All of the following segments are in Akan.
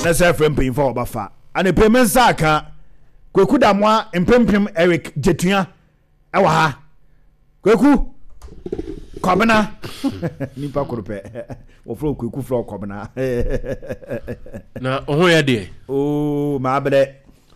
na say friend pay for obafa and payment saka kweku da moa empempem Eric Jetua ewa ha kweku kobena nipa korope wo fro kweku fro kobena na oho ya de o ma abre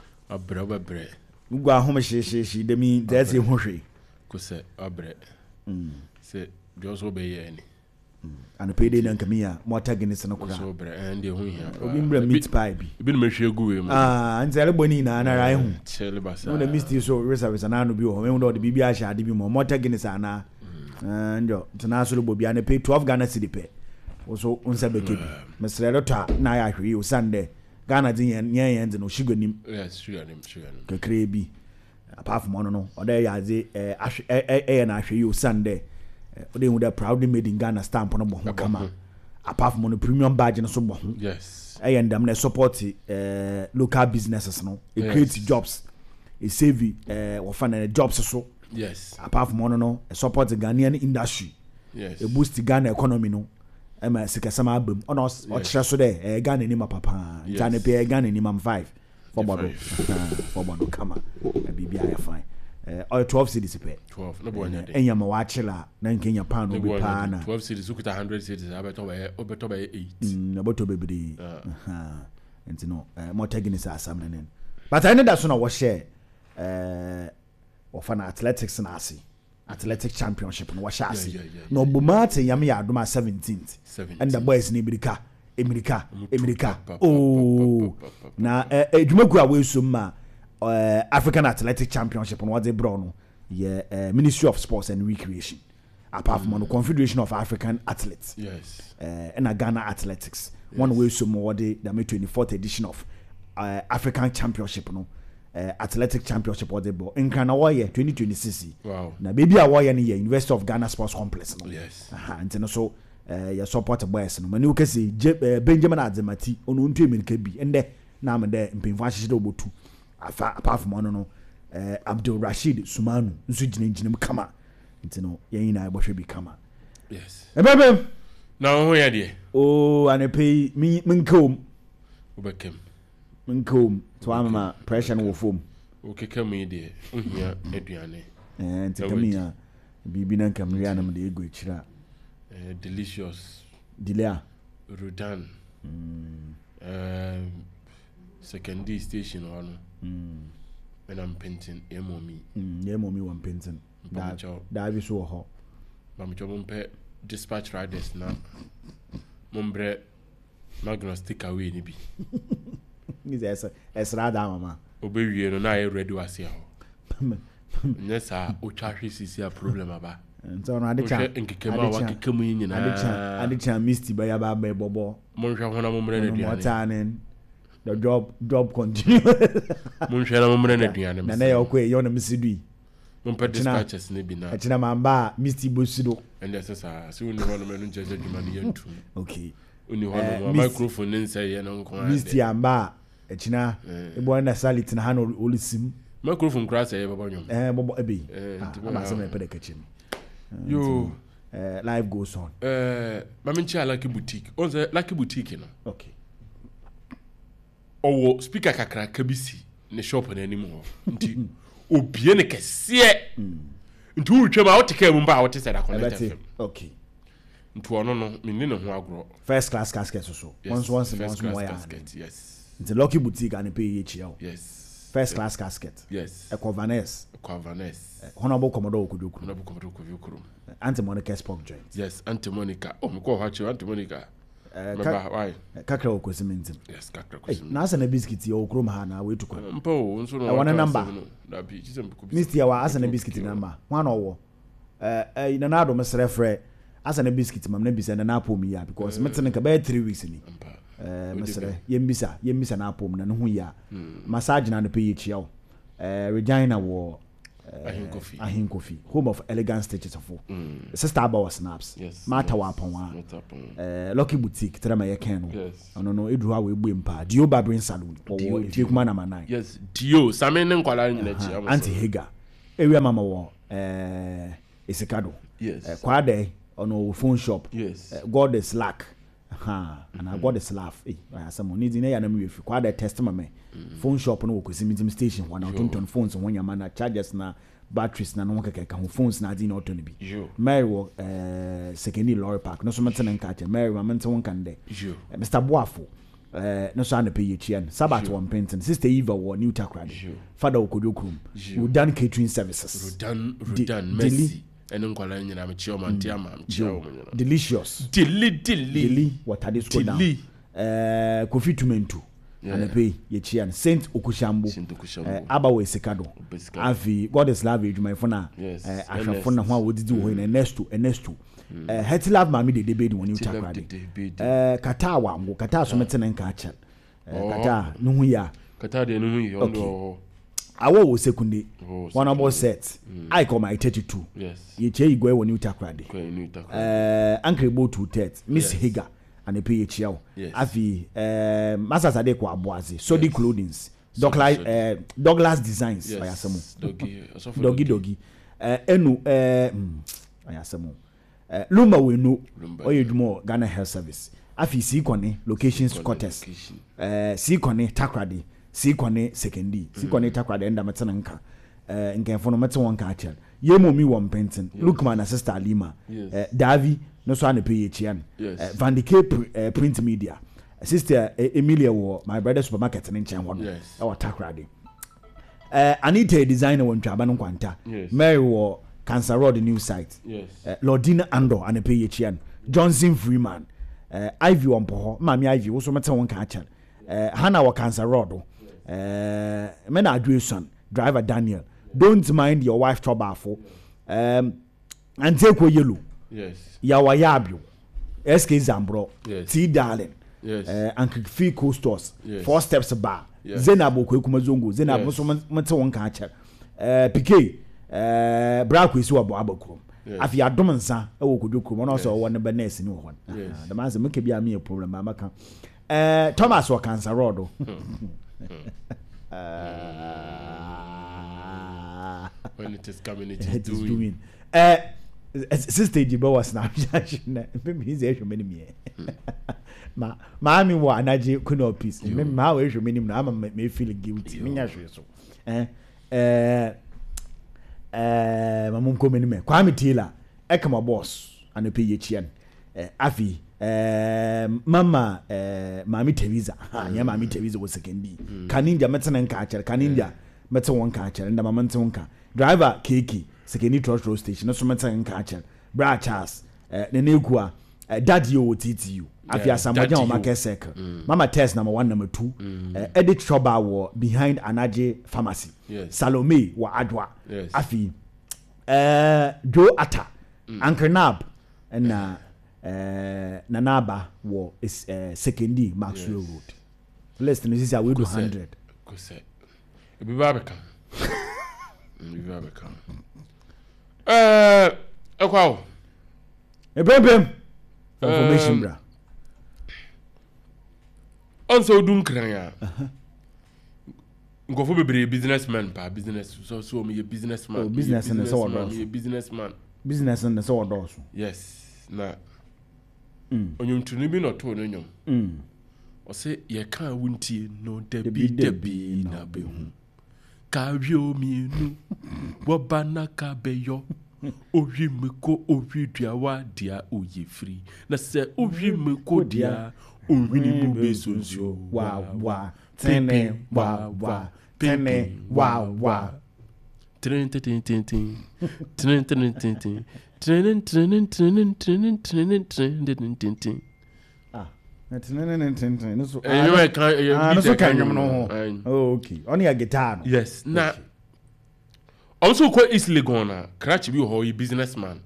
ugwa hom hye demi dese hohwe ko se abre se joso be ye ni and pay dey nan kamia mota Guinness na kura so bre and dey ho hia obi mbra meat pie bi no mahwe gu we mu anzele boni na rai hu chele basa no na misty so reserve na no bi ho me ndo de bibia sha de bi mo mota Guinness ana ndo tana so bo bia na pay 12 Ghana cedi pe so unsa be kebi mesre rota na ya hwe o Sunday Ghana din yen no sugar sugar nim kakre bi apart from no oda ya ze na hwe o Sunday they would have proudly made in Ghana stamp on a kama apart from the premium badge and so on. Yes. And them support local businesses no. It creates jobs. It save or find jobs so. Yes. Apart from no support the Ghanaian industry. Yes. It boost the Ghana economy no. Sikasama album on us or so there Ghana nima papa. Ghana pay Ghana nima 5 for bottle. For bottle kama. BBI fine. Or 12 cities pay 12 no bonya de enya ma wachela na nkenya pan no be pa na 12 cities ukuta 100 cities abeto by 8 abeto bebedi enti no Mota Guinness asam nen but I know that so na wo share ofana athletics na ase athletic championship no wo share ase no Bumate yam ya adoma 17th and the boys ni Emirika oh na edwumagu a we so ma African Athletic Championship on what they brought no Ministry of Sports and Recreation apart from the Confederation of African Athletes and Ghana Athletics one way so more the 24th edition of African Championship no Athletic Championship what they brought in Ghana 2026 wow na baby a warrior ni University of Ghana Sports Complex no and so your support boys no mani ukasi Benjamin Adzemati onu ntu Emirika bi ende na me de mpemfa hyehyɛ obotu apart from no Abdul Rashid Sumanu nso gyina kama nti no yen na bohwe bi kama yes ebebe na ho ya de oh anepe minkom obekem minkom to ama pressure no wo fom okekam yi de ohia aduane nti kamia bibi na kamria na me de ego ekira delicious Dilia Rudan secondary station one when I'm painting Emomi one painting that is so hot Mamcho dispatch riders na Mombre Magnostic away ni bi is rather mama obewie no na ready was here yes o charge CC problem aba nso no adicha nkekema wa kekemu nyina adicha misty ba ya ba bobo monhwa hona momre na duane the job continue monhwa na momre na duane na na yokwe yo na misidui mompa dispatches ne bi na achina mamba misty bosudo and sasa si uni hono menu jeje djuma ni yentu okay uni hono microphone nse ye no nko misty amba achina ebo na salit na hano olisim microphone cross ye baba nyom bobo ebe ama se me pede kachim yo life goes on maminchi Lucky Boutique on the Lucky Boutique no okay owo speaker kakra kabisi ne shop na anim ho nti obie ne kese nti utwema oteka mu ba wote sada connect FM okay nti ono no minni ne ho agro first class casket so once more yes nti Lucky Boutique and pay HL yes first class casket yes Equavanes Honorable Commodore Okudukuru Auntie Monica's pork joint yes Auntie Monica oh me call her Auntie Monica why kakra okosimenti yes kakra okosimenti na asa na biscuit ya okrom ha na we tukwa mpo nso no wana number na bi chise mko Mr. ya wa asa na biscuit number wana owo na na do mesre frɛ asa na biscuit mam na bisa na apom ya because metene ka by 3 weeks ni mesre yembisa na apom na no hu ya massage na no pay chia Regina wo Ahin Coffee home of elegant stitches of sister about snaps mata wa pon Lucky Boutique tell my ken no no edu ha we bu mpa Dio Barbering Salon or if you come na man yes Dio samen nkwala nyina chi Auntie Hega area mama wo Isikado yes kwade ono phone shop yes God is lack and I got the slav some needs in a and if you quite a testimony phone shop no ko simitim station one on phones when your man chargers na batteries na no ka phones na din auto bi Mary wo second lorry park no so meten nka che Mary ma menten won kan de Mr. Boafo no so an pay chian Sabat one penton sister Eva wo new takrade father okodokrum we done catering services Rudan Messi enu nkwala nyina me chioma ntiama delicious deli what are this go down Kofi Tumentu and pay ye chian Saint Okushambo Abawe Sekado avi God is love you my phone ashafona ho wodidi wo in next to het love mami de debate won you takrade kata wa ngo kata so metene nka acha kata no hu ya kata de no hu yi ondo awo wo sekunde one about set I call my 32 ye che igwe won you takrade Uncle Bo 230 Miss Higa and pay ye chiao avi Masters ade kwa aboaze Sodi Clothings Douglas Designs ayasemo doggy enu ayasemo Lumba wenu oyedwumo Ghana Health Service afi si kone locations quarters si kone takrade si kone sekendi si kone takrade enda metena nka nkenfo no mete won ka achel yemo mi won pentin Lookman sister Alima Davi no so an pay chian Van de Cape print media sister Emilia wo my brother supermarket in chen won our takrade Anita designer won twaba no kwanta Mary wo Cancer Road new site Lordina Ando and pay chian Johnson Freeman Ivy Wampo Mami Ivy wo so mete won ka achel Hannah wa Cancer Road men adreson driver Daniel don't mind your wife trouble and take yellow yawa yabio SK Zambro T Darling Uncle Fico stores 4 steps bar Zenabo Kwekuma Zenabo so mete won ka achel PK Braku isi wabo abakrom afi adom nsa e wo kodokrom no so wo ne benes ni ho the man say make bia me a problem amaka Thomas wa Cancer Road when it is coming it is doing sister Jibo was na maybe he's here many me ma mi wo anaje kuno peace me ma we hwe many na me feel guilty me nya hwe so mamum ko many me Kwame Taylor ekama boss and pay ye chian afi mama mami Teresa ya mami Teresa was sekendi kaninja metena nka acher kaninja mete won ka acher nda mama nte won ka driver keke sekendi trust station so metena nka acher bra Charles nenekua daddy o TTU afi asambaja o market circle mama test number 1 number 2 edit trouble wo behind Anaje pharmacy Salome wa Adwa afi Joe Ata Uncle Nab na Nanaba wo is sekendi Maxwell Road list no say we do 100 ko say e bi babeka ekwawo ebem information bra onso dun kran ya ngofo bebre businessman pa business so me businessman business and so on business and so on yes na onyum tunu bi no to no nyum o se ye kan wuntie no debi na be hu ka wi omi nu wo bana ka beyo owi meko owi duawa dia oyefri na se owi meko dia owi ni mu besonzo wa tene wa tene wa tin tin tin tin okay only a guitar yes na also quite easily gonna crash bi ho businessman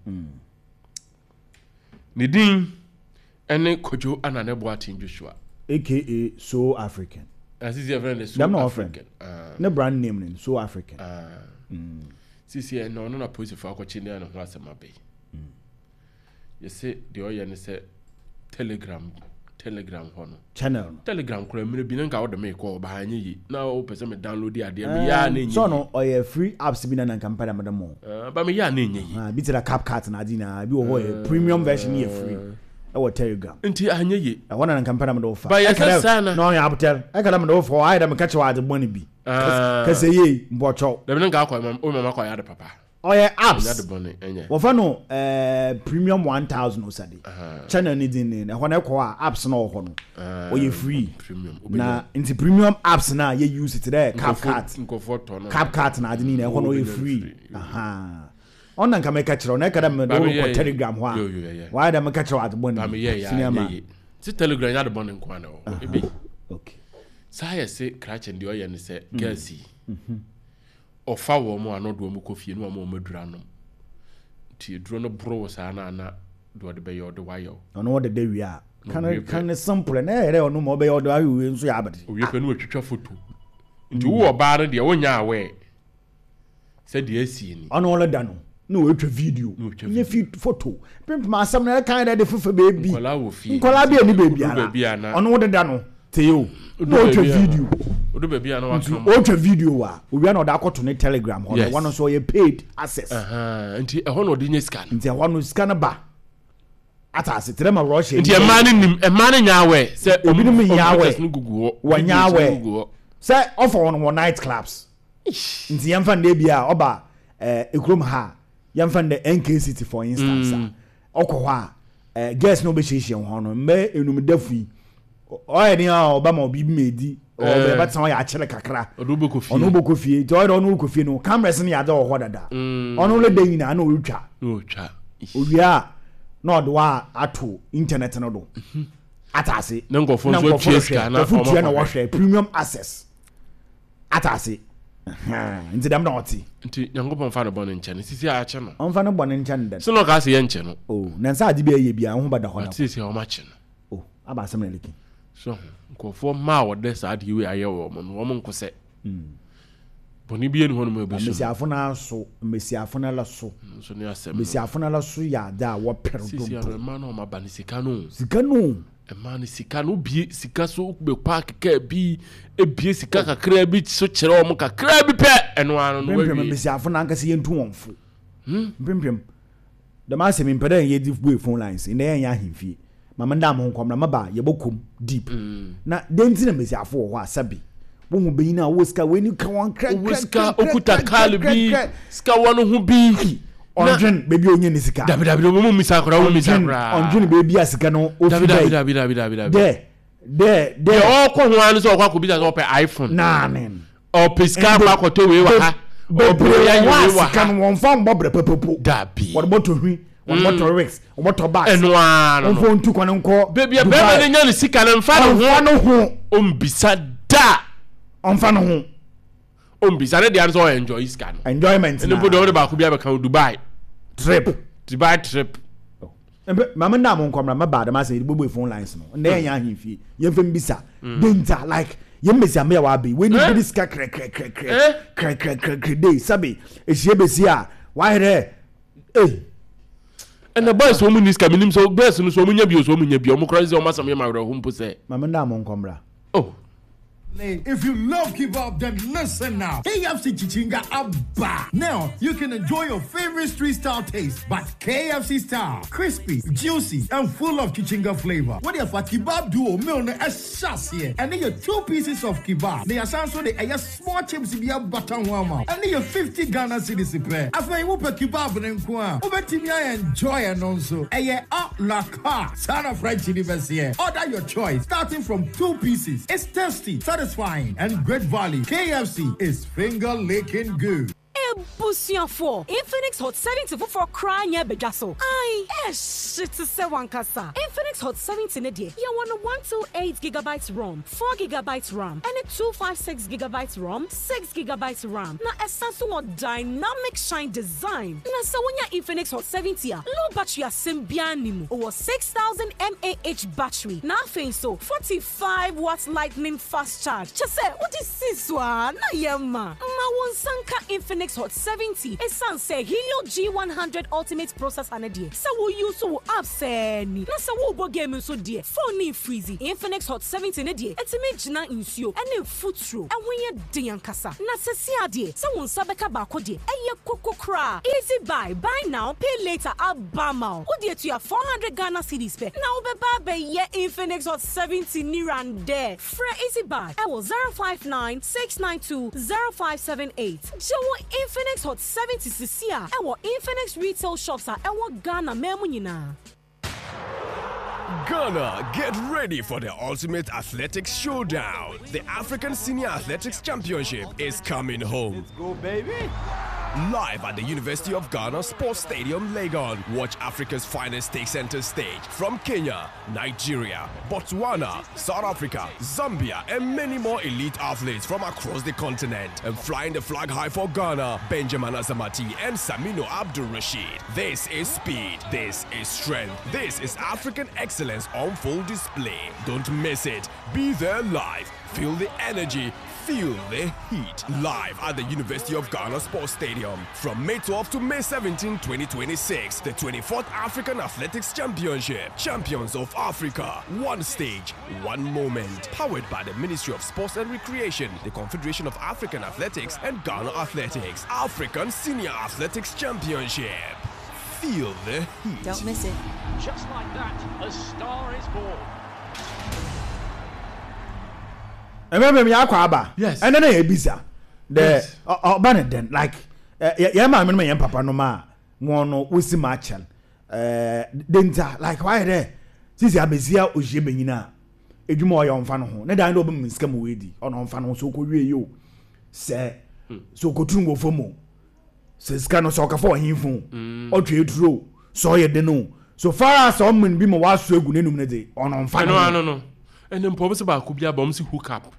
Nidin ene Kojo Anane Boatin Joshua aka So African as is your friend So African no brand name So African sisi no na pose for akwachi ne ho asema be you say the oya ne say telegram hono channel telegram kura mire bi nka wo de me ko ba hanye yi na wo pese me download ya de me ya na nyi so no oya free apps bi na nka pada madam ba me ya na nyi bi tira CapCut na di na bi wo premium version ye free ɛwɔ Telegram nti anya ye ɛwɔ na nka mpana mdo fa ba ya sana no ya abtel aka na mdo fa ai da me catch wa de money bi ka say ye mbocho da me nka akwa o mama kwa ya de papa oye apps ya de bone enye wo fa no premium 1000 osade channel ni din ne ho na kwa apps na ho no oye free premium na into premium apps na ye use it there CapCut na ade ni na ho no oye free on nka me catch na ka da me do Telegram ho a why da me catch wa de bone cinema si Telegram ya de bone kwa na o ebe okay sa ya se crash ndi o ye ne se gasi ofa wo mo anodo mo kofie no mo madura no ti duro no bro sa na do de be yo de wayo ono wo de wi a kan simple na ere ono mo be yo de wayo we nso ya abade o ye pe no twetwa photo nti wo ba no de wonya awe se de asi ni ono wo da no no we twa video nye photo pimp ma asam na kan de fufa baby nkola wo fi nkola bi ani baby ana ono wo de da no te yo no twa video odo baby ana wa kam o twa video wa o wi na oda akoto ne Telegram ho no one so ye paid access nti e ho no de nye scan nti e ho no scan ba atase tere ma rush nti e man nyawe se obi no nyawe no gugu wo nyawe se offer on night clubs nti yemfa nde bia oba ekrom ha yemfa nde NK City for instance okwa guest no be sheshe ho no me enum dafi o ni a oba ma obi medi o be batan ya akere kakra ono bo kofie to ono kofie no cameras ni ade ho dada ono le den na na o twa owia na odwa ato internet no do atase na ngofo so cheska na futu na wo hwe premium access atase nti dam na oti nti nyankopon fa no bone nche sisi a ache no on fa no bone nche nda so no ka se ye nche no na nsa ade be ye bia ho bada ho na sisi o ma che no aba asem na leki so nkofo ma wo de sa ade we aye wo mo nkose boni bi enu hono mo ebusu mesiafo na la so so ne asem mesiafo na la so ya da wo perdo sisi ya ma no ma ba ni sika no e ma ni sika no bi sika so be park ka bi e bi sika kakra bi so kire o mo kakra bi pe eno ano no we mesiafo na nkase yentu wonfo mpempem da ma se mpeda ye di phone lines ina yan ya himfie mama nda mo nkomra maba ye bokom deep na denti na mesiafo wo asabi wo hu beyin na wo ska we ni kan wan crack ska okuta kal bi ska wono hu bi onjun baby onye ni sika dabi mo misa kora wo misa kora onjun baby asika no ofi dabi de o ko hu anu so kwa ko bi so pe iPhone nanen o piska kwa ko to we wa ha o bro ya yi wa kan won fa mbobre pepepo dabi wo boto hwi wo boto Rex wo boto bags enu anu no ntu kwa nko baby be be nya ni sika na mfa no ho o mbisa da onfa no ho ombisa ne dia so enjoy iska no enjoyment na npo do ba ko bia be kan Dubai trip mama na mo nkomra maba da ma say bobo phone lines no na enya ahimfie ye fem bisa danger like ye mbesi am ya wa be we ni bi ska krek day sabi ehie besi a wa here and the boys so mu niska minim so boys no so mu nya bi so mu nya bi o mu crazy o masam ye ma were ho mpo say mama na mo nkomra If you love kebab, then listen now. KFC Chichinga Abba. Now, you can enjoy your favorite street-style taste, but KFC style. Crispy, juicy, and full of Chichinga flavor. What if a kebab duo meal na here? And then your 2 pieces of kebab. They are so they are small chips in your button warmer. And then your 50 Ghana cedis prepare. After you whoop a kebab and kwa. Over Timia enjoy and also. A year up la car. Son of fried chili here. Order your choice, starting from 2 pieces. It's tasty, satisfying, and great value. KFC is finger-licking good. Busia 4 Infinix Hot 70 for crying ya bejaso. Shit to say one kasa. Infinix Hot 70 ne die. You want 128 gigabytes ROM, 4 gigabytes RAM, and a 256 gigabytes ROM, 6 gigabytes RAM. Na Samsung dynamic shine design. Na so when ya Infinix Hot 70 low battery asembianimu over 6000 mAh battery. Na so 45 watts lightning fast charge. Just say what is this one? Na yema. Na won sanka Infinix Hot 70 esan say Helio G100 Ultimate Processor na die sa wo use wo app say ni na sa wo bo game so die phone ni freezy Infinix Hot 70 na die etime gina nsuo ene futuro ehwenye den kasa na sesi ade sa won sabeka ba ko die eye kokokra easy buy now pay later abama wo die to your 400 Ghana cedis pe na wo be ba be ye Infinix Hot 70 ni rande fra easy buy I was 059-692-0578 Jowo Infinix Hot 70 Sisia ewo Infinix retail shops are ewo Ghana memu nyina. Ghana, get ready for the ultimate athletics showdown. The African Senior Athletics Championship is coming home. Let's go, baby. Live at the University of Ghana Sports Stadium, Legon. Watch Africa's finest take center stage from Kenya, Nigeria, Botswana, South Africa, Zambia, and many more elite athletes from across the continent. And flying the flag high for Ghana, Benjamin Azamati and Samino Abdul Rashid. This is speed. This is strength. This is African excellence on full display. Don't miss it. Be there live. Feel the energy. Feel the heat. Live at the University of Ghana Sports Stadium from May 12 to May 17, 2026. The 24th African Athletics Championship. Champions of Africa. One stage, one moment. Powered by the Ministry of Sports and Recreation, the Confederation of African Athletics, and Ghana Athletics. African Senior Athletics Championship. Feel the heat. Don't miss it. Just like that, a star is born. Remember me akwa yes and then e bisa the Beneden like ya ma me yem papa no ma no wosi ma chel denta like why there sisi abezia oje benyina edwuma o yomfa no ho ne dan do be minska mo wedi ono mfa no so ko wie yo se so ko tungo fomo se ska no so ka fo hinfu o twe duro so ye de no so far as o mun bi mo waso egu nenum ne de ono mfa no and then probably ba ko bia bom si hook up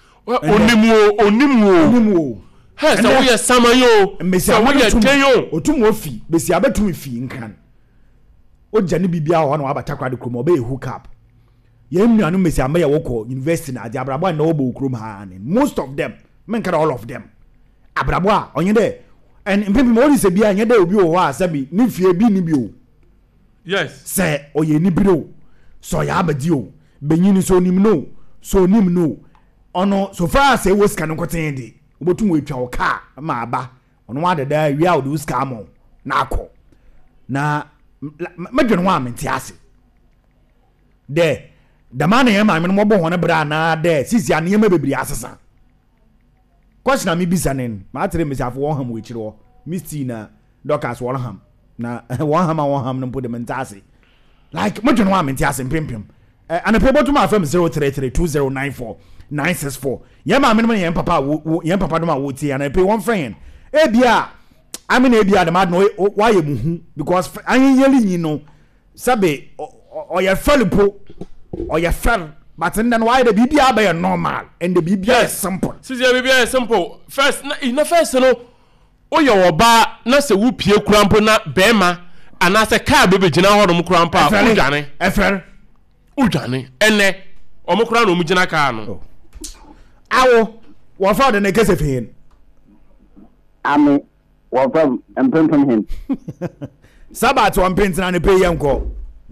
onimu he so we samayo so we tenyo otum ofi besi abetum fi nkan o jane bibia ho na abatakra de krom obe hook up ye nnuanu mesi amaye woko university na ade abrabo na obo krom ha ne most of them men kind all of them abrabo a onye de and mpempe mo se bia nye de obi o ho asabi ni fie bi ni bi o yes se oye ni biro so ya abadi o benyini so nim no ono so far as e was kan nkoten de obotum we twa o car ma aba ono wa dada wi a o do scam na akọ na medwene wa menti ase de da man e ma me no bo hono bra na de sisi ane ma bebiri asesa question na mi bisanen ma atre me safo won ham we kire misti na doctors won ham na won ham no po de menti ase like medwene wa menti ase mpempem and the people to my firm 033-2094-964. Yeah, my minimum yen papa no ma wuti and I pay one friend. Ebia, I mean ebia the mad no why you because I yelling you know sabe or your fellow or your fell but then why the BBA be normal and the BBA is simple. See the BBA is simple. First in the first no o your oba na se wu pie kurampo na bema and as a car baby gina ho no kurampa udwane efer udwane ene omukura no mugina ka no awo wo fa de ne kese fin ami wo from empempem hin sabat one pint na ne pay yanko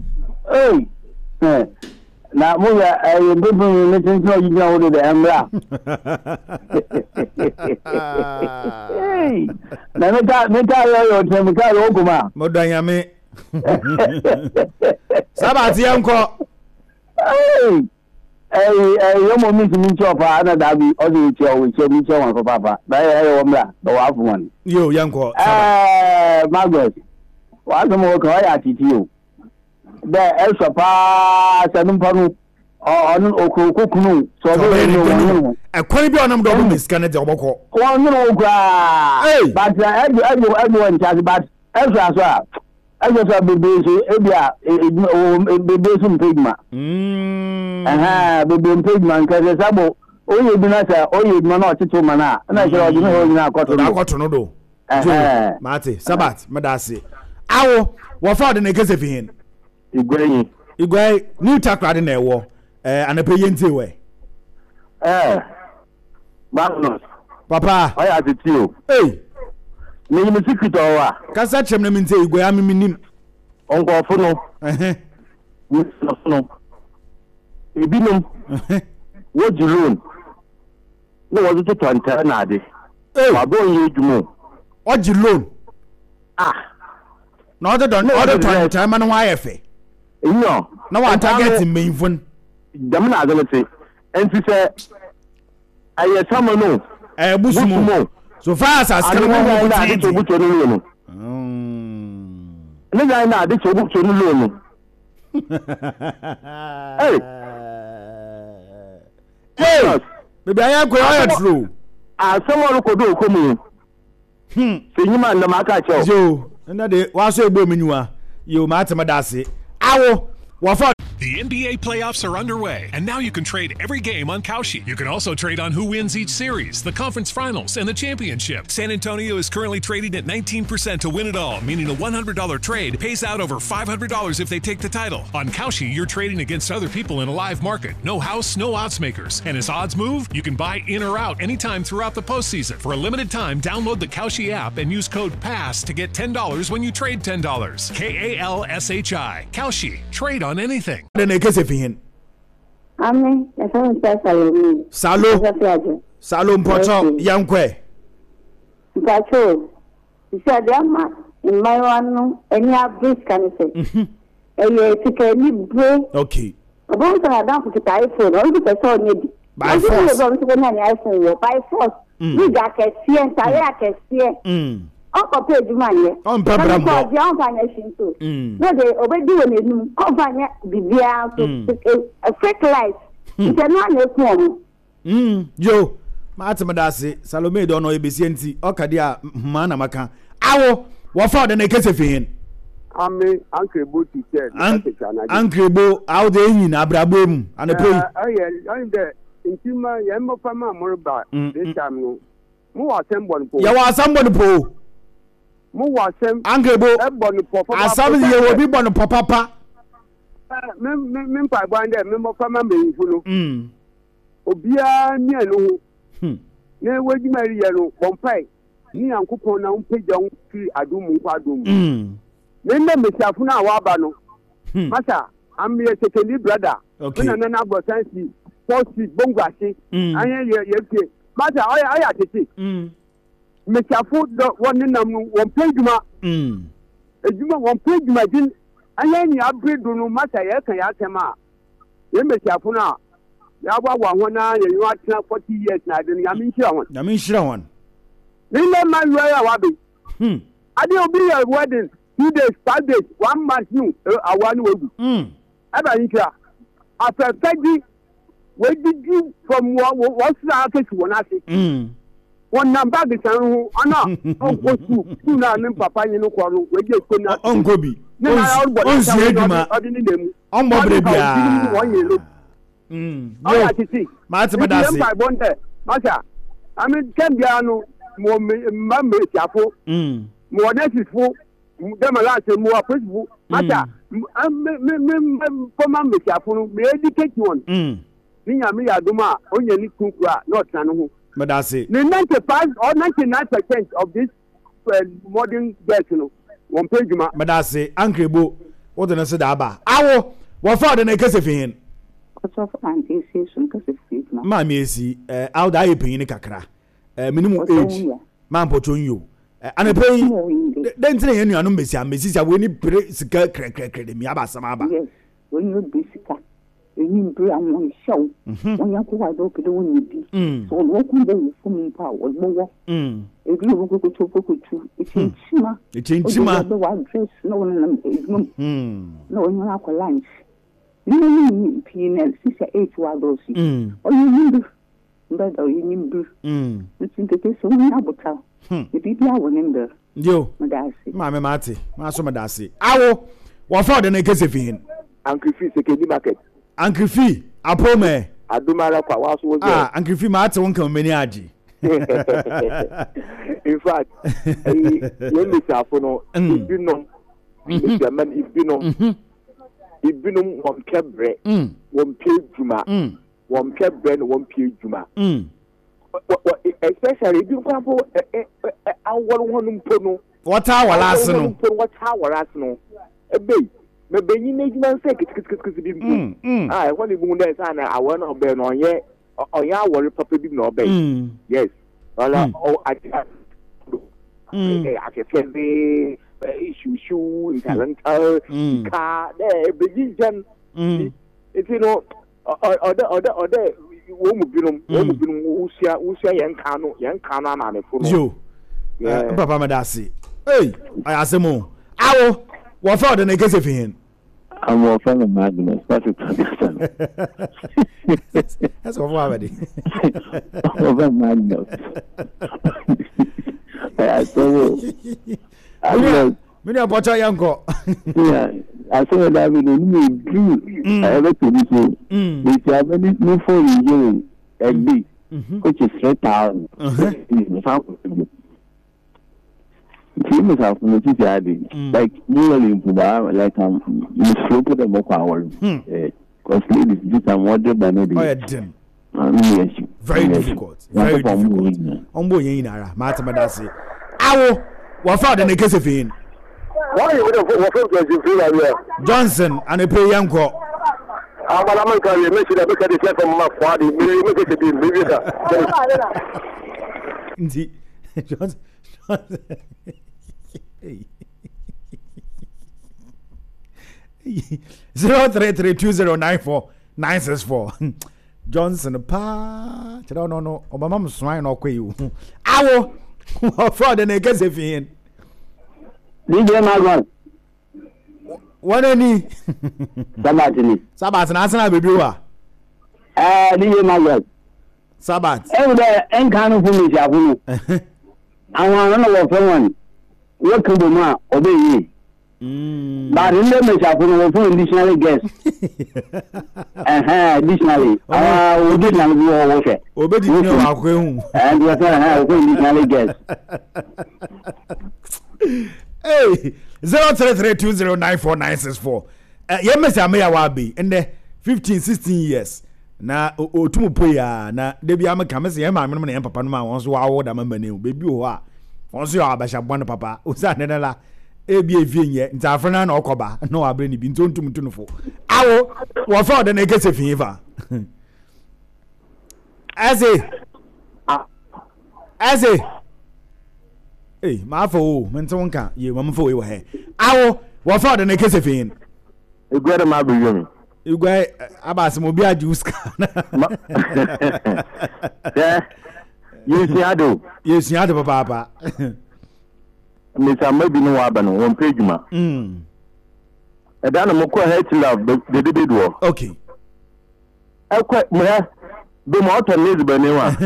na mo ya empempem ne tin so yi wo de embra na meta yo tem ka yo kuma mo dan yame sabat yanko yo mo mi min chopa na da bi o di che o che mi che wan for papa ba ya wo mra do wa fu wan yo yanko Margaret wa so mo ko ya titi o de e so pa se num panu onu okokunu so be no e kwani bi onam do mi scan de oboko won no gwa but e wan charge but e so a Aso bebe ebia bebe sum pigma bebe pigma nke sabo oye bi na sa oye bi na otitu mana na jere odi na oyin akoto no do mate sabat medase awo wo fa de na kesefi hin igwe new takrade na ewo anape yente we Papa. I had it you. Hey. Me secret or Kasa chem na minte igwe ya miminim. Uncle Funo. No. Ibinum. What you loan? No, was it to Antanade? Hey. My boy, you do. What you loan? No other than other time and why fe. No. Now I target in main phone. Damna gonna say. And she said, I hear someone no. Busumo. So far as I can to book on loan. I did to book on loan. Hey, baby, I am going through. Someone could do come in. Singman, the Macacho. Joe, another was a boom you Matamadasi. Ow, what? The NBA playoffs are underway, and now you can trade every game on Kalshi. You can also trade on who wins each series, the conference finals, and the championship. San Antonio is currently trading at 19% to win it all, meaning a $100 trade pays out over $500 if they take the title. On Kalshi, you're trading against other people in a live market. No house, no odds makers. And as odds move, you can buy in or out anytime throughout the postseason. For a limited time, download the Kalshi app and use code PASS to get $10 when you trade $10. KALSHI. Kalshi. Trade on anything. Then I guess if he Amen. Salom Pocho, young que. Pacho. You said, in my one, and you have this kind of thing. And you can break. Okay. I don't have to tie for all the person. By force. By force. You got a see and I can see. Uncle paid money. On Pabram, young financial too. No, they already when you company be a fake life. It's a non Joe, Matamadasi, Salome don't know ABC, Okadia, Manamaka. Ow, what for the naked of him? I mean, Uncle Bo to say, Uncle Bo, out there in Abrabum, and a play. I'm there. Intima, Yamma Fama Morba, this time. More someone. You are someone po. Uncle Bo, as some of you will be born papa. Member one day, member Fama may follow. Obia near no. Near where you marry yellow, one pay. Ni Uncle Pona, pay young tree, Adum, Padum. Remember, Mr. Funa Wabano. Massa, I'm your second brother. Okay, and then I was saying, Posty, Bongashi, I hear you. Massa, I had to see. Mr. Food, one in them, one page, a Juma, one page, my din, and then you upgrade no matter, Yakayatama. You Mr. Funa, Yawa, 1 hour, you are 40 years now, then I mean, sure one. I mean, sure one. Remember my lawyer, Wabi. I didn't be a wedding. 2 days, 5 days, 1 month, no, I want to. Ever after 30, where did you from what's the case one I say? One number the son who Uncle two now, Papa, you know, where you could not Uncle B. No, I didn't name. I'm not 1 year. I like to see. Master, I want that. Master, I mean, Cambiano, more mamma, Chapo, more necessary. Them a lot more principle. Matter, for Mamma Chapo, may educate one. Ninya me aduma, only any kukra, not Sanu. But that's it. 95 or 99% of this modern girls, one page. But that's it. Uncle Bo, what did I say about? Ow, what for the naked of him? What's off anti season because it's Mammy, see, out I pay in a cacra. Minimum age, man, put on you. And I pay. Then say any number, Mrs. Winnie Brace, crack, me about some abba. Yes, when you be sick, you bring on show. When you go out open the window, so walking there for me power was more. If you go to it's in Chima, it's in Chima, the one dress, no one no one have a lunch. You mean peanuts, 8 wild or you need better, you need it's in the case of Nabuta. The people are winning there. Yo, Mamma Marty, Master Madasi. Ow, what for the naked of him? Uncle Fee, second market. Uncle Fee, a poor man. I do my lap. Uncle Fee, Martin won't come many aji. In fact, you miss Afono, if you know, if you know, one kept bread, one paid Juma, one kept bread, one paid Juma. especially bi kwa fo awol honum pono what our last no ebe me benyi na ejuma nse kitikiti bi mpu when you dey say na awon obe no onye awol papa bi na obe yes wala I can say issue intalental car there benyi jan it's you know other wo mu binum usia yen kanu ama me fo yo papa madasi hey ayasemo awo wo fa de na kese fi hin I'm a friend of Magnus. That's a tradition. That's what already. I'm a Magnus. I saw you. Many of what I am go. Yeah, I saw that we need to ever to be so. We have many new for you and B, which is straight down. Teams have like usually like you slow put them up hour because ladies this are modern by no very difficult ombo yen nara mathematasi awo wo fa de nekese fin why you wo fa de fin Johnson and pay yanko amala man ka me shi da baka de sai kuma kwadi me me ke tin me da ndi Johnson hey 0332094964 Johnson pa no obama mswan no kwayu awo fraud na egese fin DJ Magon wanani Sabat na asana bebi wa DJ Magon Sabat de enkanu fumi shafunu awon no wo fun what can do ma obey but in the measure for additional guest additionally we did not do all of it obey no akwehu and we are additional guest hey 0332094964 yemesa me ya wa be in the 15-16 years na otumo ya na debi amaka me se yema me na papa no ma won so wa wo da mama ne bebi ho a onso ya abasha bwan papa usa nenela ebi evienye ntafrana na okoba na wabre ni bi ntontumtunufo awo wo fa de na ekese fiva aze ma fa o menton ka ye ma fa we he awo wo fa de na ekese fin igwere ma be yomi igwe abase mo bi ajuska Yes, you had papa. Mr. Maybe no Abano, one page ma. A dana moko head to love the debate war. Okay. I quite me, be more than Lisbon.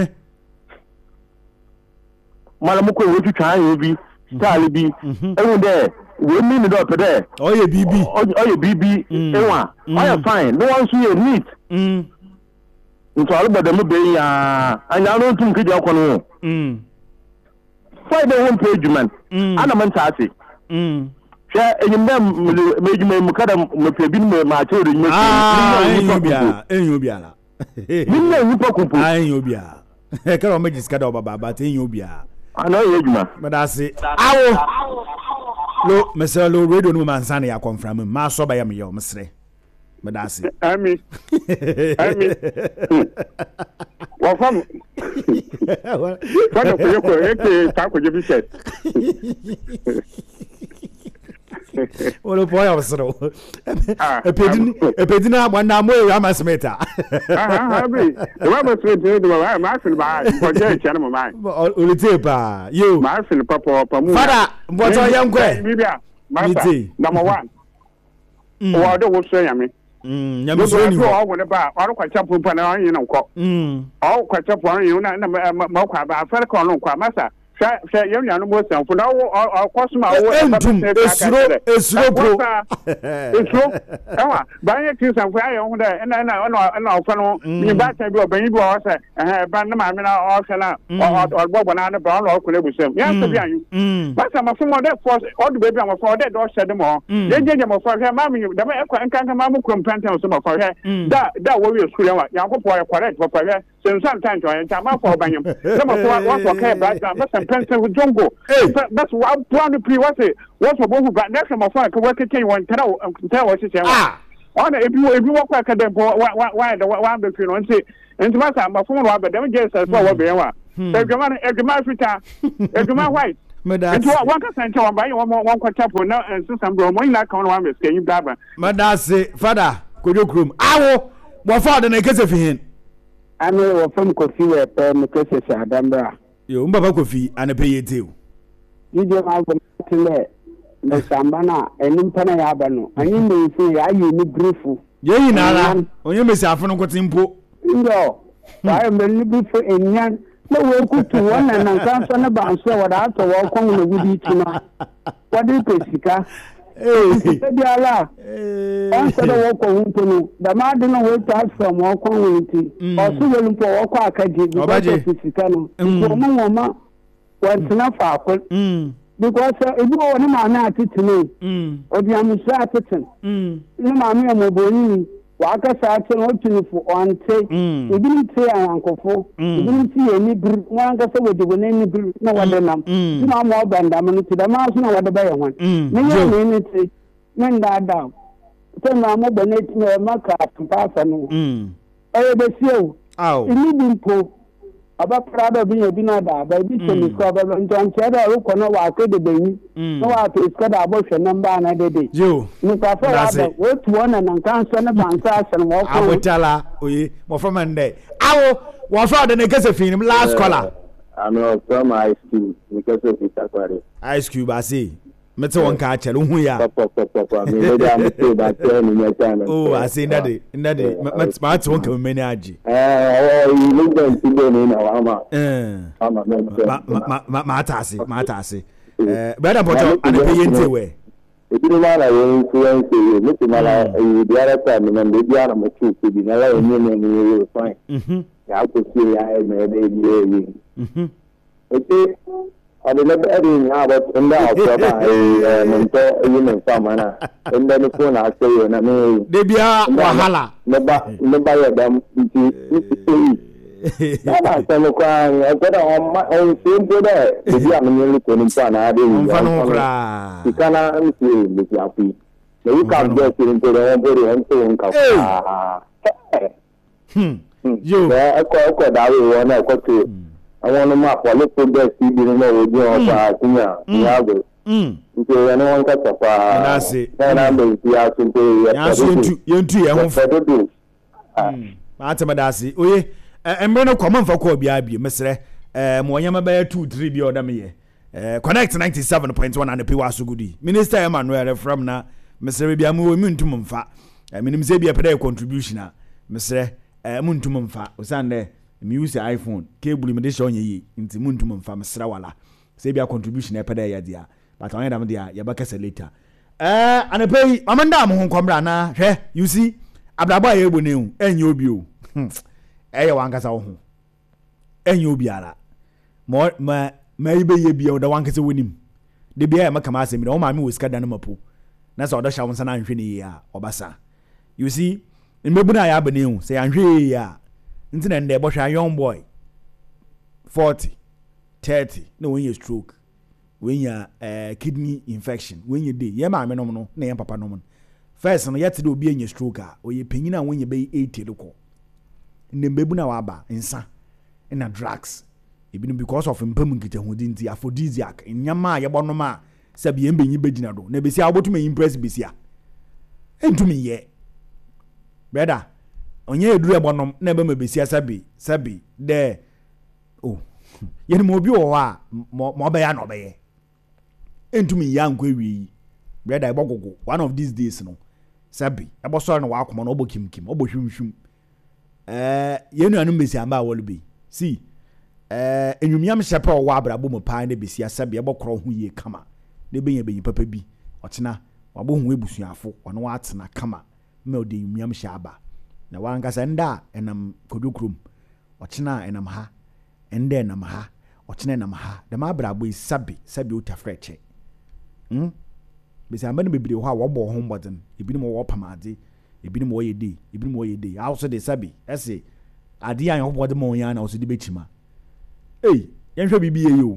Malamoko, what you try, you be, Charlie be, every day. We mean it up there. Oh, your BB. Oh, your BB. I am fine. No one see you neat. It's all about the movie, and I don't think it's your corner. Why they won't pay you, man? And I'm fantastic. Share a young made you make my children. I can't make this cut over, but in Ubia. I know you, but I say, I will. Mr. Low Radio no man, Sunny, I come from my so by me, Mr. But I say, I mean, well, from what of your talk with you said. What a boy, I was so a pedina one now more Ramasmeta. I'm asking by for channel mine. Ulitepa, you, Marcin Papa, Father, what's our young guy? Number one. Oh, I don't say, I mean. Whenever I'll catch up on you know, all catch up on you, Moka, but I felt on Quamasa. sɛ yɛn nua no mo san fo na ɔkɔsoma esuro ɛwa banye ti san fo ayɛ ho dɛ ɛna ɔfa no ni ba ta bi ɔbanyi bi ɔsɛ ba na maame na ɔsɛ na ɔbɔbɔ na ne ba ɔna ɔkɔ na busam ya sɛ bi anyu ba sa ma fo mo dɛ force ɔdu baby am fo dɛ dɔ hyɛ de mo yɛnje mo fo hwɛ maame nyu dɛm ɛkɔ nkanka maame krom pɛntɛn so mo fo hwɛ da wo wi skul ɛwa yankopɔ yɛ correct fo hwɛ sensan tan to yɛn ta ma fo ɔbanyam na mo fo wa fo kɛ ba ba pɛntɛn jongo that's what plan pre was it what's for both but next my phone can work it one tell what she said on if you walk back at them why the one between on say and my phone but them just as well be one every fita every white and one can tell by one chapel now and some bro when not come one can you baba madase father kodokrum awo wo father na kese fi hin ame wo fam kofi we pe me kese sa dambra yo mbaba kofi anape yeteu yije ma go tele me sambana enim pana ya ba no anyi me fi ya yi ni brifu yeyi na ala onye mesi afunu kotimpo yo ba me ni brifu enyan na we kutu wona na kan so na ba nso wada ato wo kon na gudi tina wadi pesika bi ala on so da wo ko hunto no da ma de no we ta from wo kon wenti o su welu po wo ko akaje bi ko pesika no ko mo ma wantina fa ko because ebi wo ni ma na atitine odi amusa atitin ni ma me mo boni wa aka sa ati no tunifo onte ebi ni te ayankofo ebi ni ti eni bir wan ga se wodi bo ni bir na wade nam ti ma mo banda mo ti da ma so na wade ba ye hon me ni ti men da te ma mo bone ti me maka pa fa no be sieu ini dimpo aba prado bi ebi na da ba bi se ni ko ba njan che da ru ko no wa ke de beni no wa pe ska da bo hwe namba na de yo ni ka fa wa da we tu ona nan kan so na ban sa asen mo ko abotala oye mo fa man de awo wo fa de ne kese finim last caller ano from ice cube ni kese fi takware ice cube ase mete won ka chere hu ya me le da me te ba te ni nya chana oh ase ndade ma te won ka me ni aji you look them to be ni na wa ma ta ase brother Poto ane pe yente we ebi no mala ye influence ye me te mala e biara ta me na biara mo chu ku bi na la ni ni fine ya ko si ya me de ye okay ade na bari nya ba tunda akwa ba monto yin fama na inda ni ko na sai na me de bia wahala ne ba ya dam ti ba sa no kwa akoda on simple de bia me ni ko ni pa na ade ni ikana nsi ni ti afi ne you can get in to the body and so on ka yo ko da we wona ko to àwọn ọmọ àpọ̀lẹ́ progress ibi ni mo wo bí wọn pa àkúnyà ní àgbẹ̀. nítorí ẹni wọn kẹsàn pa náírà lè fi àtúntò yẹntu yẹn ho fọdodo. maa tẹ́ mẹ́ da ase oye mmerɛ no kɔmɔ nfa kɔ obi abi mesrɛ mo ɔnyama bɛyɛ 2-3 bi ɔda me yɛ connect 97.1 ane pe wa so gudi minister Emmanuel from na mesrɛ bi amu mi ntum mfa menim sɛ bi apɛdɛ contribution a mesrɛ mu ntum mfa osande me use iPhone cable me de show nye nti muntum mfa mesra wala say bia contribution e peda ya dia but on yam dia ya ba kasa later anapei amanda mo honkomra na hwe you see abrabo ya egbo nehu enye obi o eye wankasa wo ho enye obi ara ma ibe ye bia da wankasa wonim de bia ya makama asemi o ma me wosika dan mapo na so odo sha wonsa na nhwe ne ya obasa you see mmebu na ya abnehu say anhwe ya ntina nde bo hwa young boy 40 30 no when you stroke when you kidney infection when you dey ye ma me no na ye papa no first no yet dey obi enye stroke a o ye panyina when you be 80 loko ndebu na waba nsa na drugs ebi no because of mpam nkita hodi nti aphrodisiac nyama ye bono ma sabi embenyi begina do na besi abotum impress besi a entumi ye brother onye eduru ebonom na ebe mebesi sabi de oh yeni mo bi wo a mo be ya no be ye entumi ya nkwa wi brother ebogogo one of these days no sabi eboso no wa akoma no obokim obohwimhwim yenu anu mesi amba wolu bi see enyumiam shepe o wa abrabo mu paa na besi asabe ebokro ho ye kama na benye papa bi otena wabo ho ebusuafo ono wa atena kama me odi enyumiam shaba na wangasa nda enam kodukrum otena enam ha ende enam ha otena enam ha de ma abrabo isabe utafreche besi amane bebre ho a wobo ho mboden ebinim wo pamade ebinim wo yedi ebinim wo yedi also de sabe ese ade an ho bode mo yan na also de bechima yenhwe bibi yeyo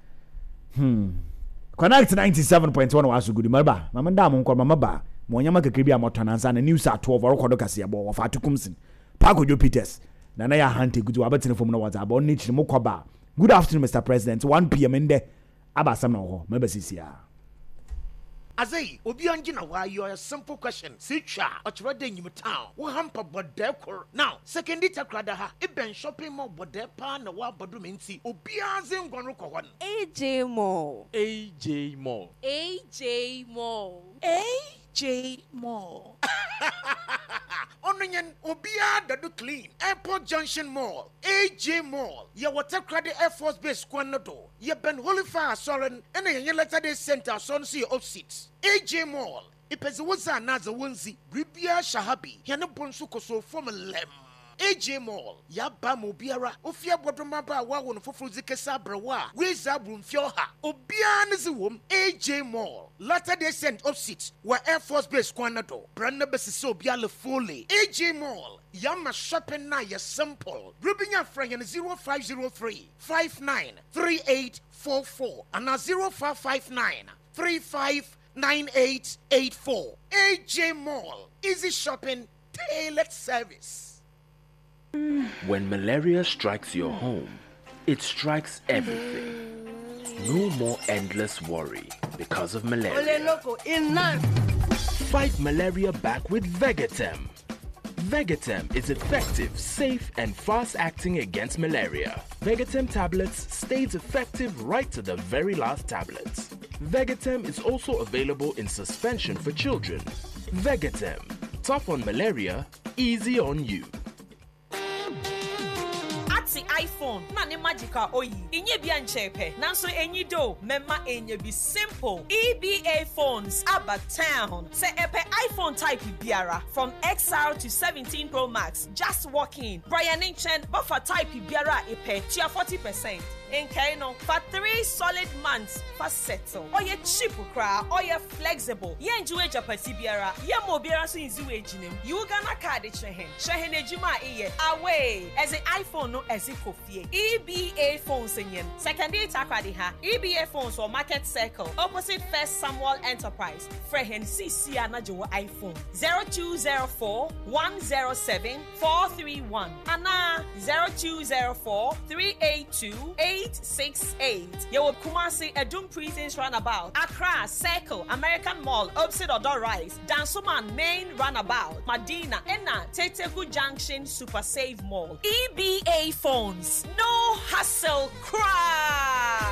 Connect 97.1 was good maba mama nda mo nkoma maba mo nyama kakrebi amotonansa na news at 12 record kase ebo wo fa tukumsin Pakojo Peters na ya hante gudu abatene fom na waza aba onni chiri mo koba. Good afternoon Mr President 1 p.m. inde abasam na ho maba sisia Azay, obi angina why you a simple question. Sicha, ochwede nyim town. Wo hampa bode kor. Now, second it akrada ha. Iben shopping mall bode pa na wa bodu menti. Obi anzen gwanro ko hon. AJ Mall. AJ Mall. AJ Mall. AJ Mall. Onunyen obia dadu clean. Airport Junction Mall. AJ Mall. Ya water credit Air Force Base kwanado. Ya Ben Holifa Soren. Ene yenye letter day center son see off seats. AJ Mall. Ipezi waza naza wonzi. Bribia shahabi. Yana bonsu koso from lem. AJ Mall. Ya ba mobiara. Ofia bodoma ba wa wono fofruzi kesa brewa. Weza brumfioha. Obia nizi wom. AJ Mall. Latter day sent off seats. Wa Air Force Base kwanado. Branda besi obia le fole. AJ Mall. Yama shopping na ya simple. Rubinya friend 0503 593844 and 0559 359884. AJ Mall. Easy shopping, tailored service. When malaria strikes your home, it strikes everything. No more endless worry because of malaria. Fight malaria back with Vegetem. Vegetem is effective, safe, and fast-acting against malaria. Vegetem tablets stays effective right to the very last tablets. Vegetem is also available in suspension for children. Vegetem, tough on malaria, easy on you. iPhone na ne magical oyi inye bia nchepe nanso enyi do mema enye bi simple EBA phones aba town say epe iPhone type biara from XR to 17 Pro Max just walk in Brian Inchen buffer type biara epe tia 40% in Kano for 3 solid months for settle or ye cheap kra or ye flexible ye enjoy japasi biara ye mo biara so inzi we jinem you gana card shehen ejuma iye away as an iPhone no as EBA phones in secondary takradi ha EBA phones or Market Circle opposite First Samuel Enterprise Frehen CC anajo iPhone 0204 107 431 ana 0204 382 868. Yewo Kumasi Edum Prisons Runabout Accra Circle American Mall opposite Odo Rise Dansuman Main Runabout Madina Enna Teteku Junction Super Save Mall EBA phones. No hassle, cry.